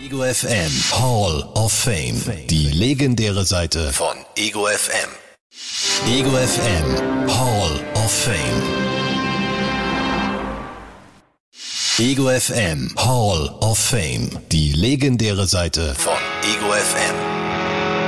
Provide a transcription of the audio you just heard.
Ego FM Hall of Fame. Die legendäre Seite von Ego FM. Ego FM Hall of Fame. Ego FM Hall of Fame. Die legendäre Seite von Ego FM.